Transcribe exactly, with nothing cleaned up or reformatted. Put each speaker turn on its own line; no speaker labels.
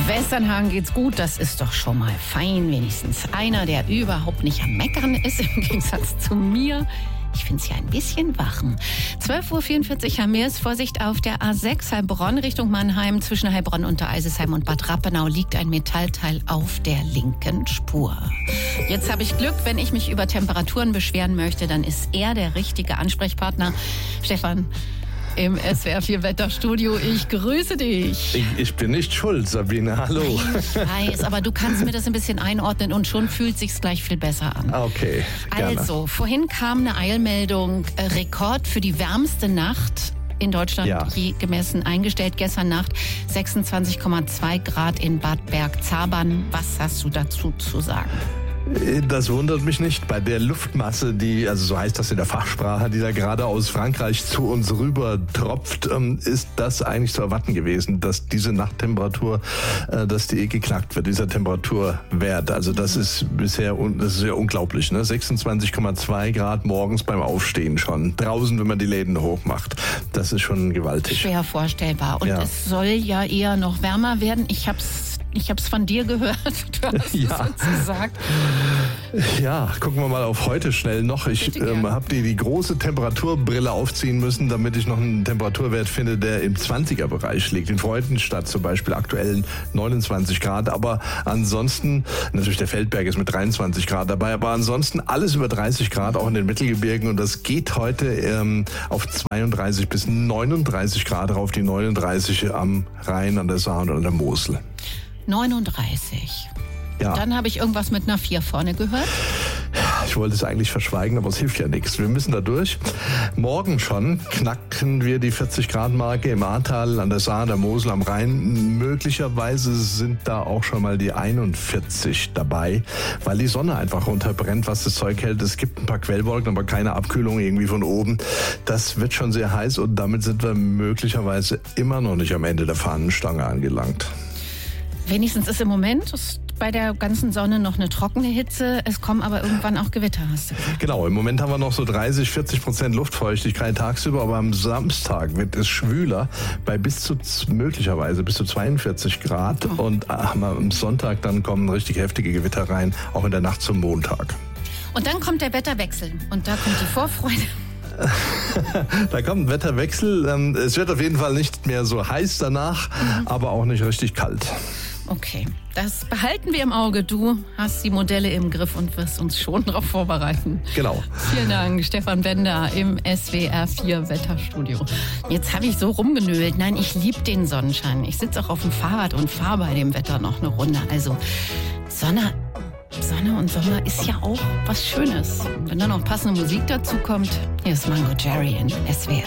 Westernhagen geht's gut, das ist doch schon mal fein. Wenigstens einer, der überhaupt nicht am Meckern ist, im Gegensatz zu mir. Ich finde es ja ein bisschen wachen. zwölf Uhr vierundvierzig haben wir es. Vorsicht auf der A sechs Heilbronn Richtung Mannheim. Zwischen Heilbronn, Untereisesheim und Bad Rappenau liegt ein Metallteil auf der linken Spur. Jetzt habe ich Glück, wenn ich mich über Temperaturen beschweren möchte, dann ist er der richtige Ansprechpartner. Stefan im S W R vier Wetterstudio. Ich grüße dich.
Ich, ich bin nicht schuld, Sabine. Hallo.
Ich weiß, aber du kannst mir das ein bisschen einordnen und schon fühlt sich's gleich viel besser an.
Okay, gerne.
Also, vorhin kam eine Eilmeldung, äh, Rekord für die wärmste Nacht in Deutschland
Ja.
je gemessen eingestellt. Gestern Nacht sechsundzwanzig Komma zwei Grad in Bad Bergzabern. Was hast du dazu zu sagen?
Das wundert mich nicht. Bei der Luftmasse, die, also so heißt das in der Fachsprache, die da gerade aus Frankreich zu uns rüber tropft, ist das eigentlich zu erwarten gewesen, dass diese Nachttemperatur, dass die geknackt wird, dieser Temperaturwert. Also das ist bisher, das ist ja unglaublich, ne? sechsundzwanzig Komma zwei Grad morgens beim Aufstehen schon. Draußen, wenn man die Läden hochmacht. Das ist schon gewaltig.
Schwer vorstellbar. Und
Ja.
es soll ja eher noch wärmer werden. Ich hab's Ich habe es von dir gehört, du hast
Ja.
es uns gesagt.
Ja, gucken wir mal auf heute schnell noch. Ich
Bitte gerne.
ähm, habe die, die große Temperaturbrille aufziehen müssen, damit ich noch einen Temperaturwert finde, der im zwanziger-Bereich liegt. In Freudenstadt zum Beispiel aktuell neunundzwanzig Grad. Aber ansonsten, natürlich der Feldberg ist mit dreiundzwanzig Grad dabei, aber ansonsten alles über dreißig Grad, auch in den Mittelgebirgen. Und das geht heute ähm, auf zweiunddreißig bis neununddreißig Grad rauf, die neununddreißig am Rhein, an der Saar und an der Mosel.
neununddreißig.
Ja.
Dann habe ich irgendwas mit einer vier vorne gehört.
Ich wollte es eigentlich verschweigen, aber es hilft ja nichts. Wir müssen da durch. Morgen schon knacken wir die vierzig Grad Marke im Ahrtal, an der Saar, der Mosel, am Rhein. Möglicherweise sind da auch schon mal die einundvierzig dabei, weil die Sonne einfach runterbrennt, was das Zeug hält. Es gibt ein paar Quellwolken, aber keine Abkühlung irgendwie von oben. Das wird schon sehr heiß und damit sind wir möglicherweise immer noch nicht am Ende der Fahnenstange angelangt.
Wenigstens ist im Moment ist bei der ganzen Sonne noch eine trockene Hitze. Es kommen aber irgendwann auch Gewitter, hast du gesagt.
Genau, im Moment haben wir noch so dreißig, vierzig Prozent Luftfeuchtigkeit tagsüber, aber am Samstag wird es schwüler bei bis zu möglicherweise bis zu zweiundvierzig Grad
Oh.
und am Sonntag dann kommen richtig heftige Gewitter rein, auch in der Nacht zum Montag.
Und dann kommt der Wetterwechsel und da kommt die Vorfreude.
Da kommt ein Wetterwechsel. Es wird auf jeden Fall nicht mehr so heiß danach,
Mhm.
aber auch nicht richtig kalt.
Okay, das behalten wir im Auge. Du hast die Modelle im Griff und wirst uns schon darauf vorbereiten.
Genau.
Vielen Dank, Stefan Bender im S W R vier Wetterstudio. Jetzt habe ich so rumgenölt. Nein, ich liebe den Sonnenschein. Ich sitze auch auf dem Fahrrad und fahre bei dem Wetter noch eine Runde. Also Sonne, Sonne und Sommer ist ja auch was Schönes. Und wenn dann noch passende Musik dazu kommt, hier ist Mango Jerry in S W R